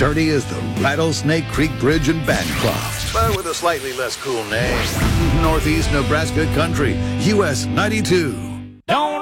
sturdy as the Rattlesnake Creek Bridge in Bancroft, but with a slightly less cool name. Northeast Nebraska Country, US 92. Don't